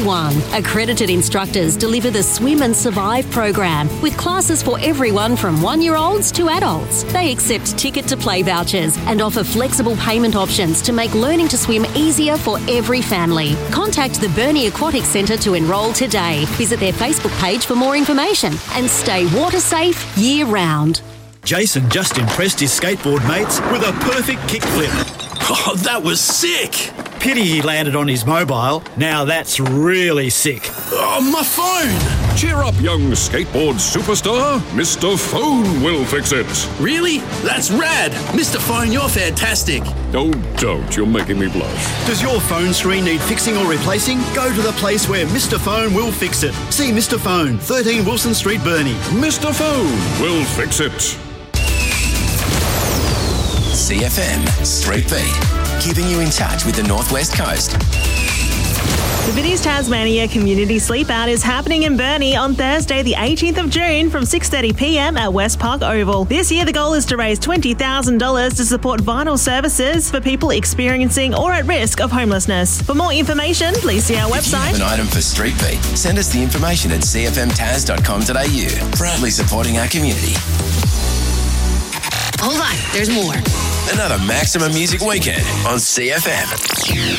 One. Accredited instructors deliver the Swim and Survive program with classes for everyone from 1-year-olds to adults. They accept ticket to play vouchers and offer flexible payment options to make learning to swim easier for every family. Contact the Burnie Aquatic Centre to enrol today. Visit their Facebook page for more information and stay water safe year round. Jason just impressed his skateboard mates with a perfect kickflip. Oh, that was sick! Pity he landed on his mobile. Now that's really sick. Oh, my phone! Cheer up, young skateboard superstar. Mr. Phone will fix it. Really? That's rad! Mr. Phone, you're fantastic. Oh, don't. You're making me blush. Does your phone screen need fixing or replacing? Go to the place where Mr. Phone will fix it. See Mr. Phone, 13 Wilson Street, Burnie. Mr. Phone will fix it. CFM Street Beat, keeping you in touch with the Northwest Coast. The Biddies Tasmania Community Sleepout is happening in Burnie on Thursday the 18th of June from 6:30pm at West Park Oval. This year the goal is to raise $20,000 to support vital services for people experiencing or at risk of homelessness. For more information, please see our website. If you have an item for Street Beat, send us the information at cfmtas.com.au. Proudly supporting our community. Hold on, there's more. Another Maximum Music Weekend on CFM.